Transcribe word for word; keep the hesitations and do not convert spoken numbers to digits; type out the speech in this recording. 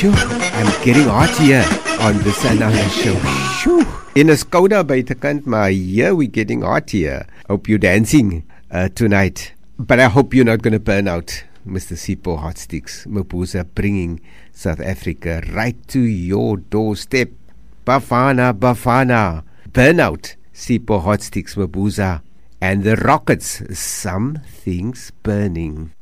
Sure, I'm getting hot here on the Sananga show. Shoo. In a Skoda buitekant, maar here we're getting hot here. Hope you're dancing uh, tonight. But I hope you're not going to burn out, Mister Sipho Hotsticks Mabuza, bringing South Africa right to your doorstep. Bafana, Bafana. Burnout, Sipho Hotsticks Mabuza. And the Rockets, Some Things Burning.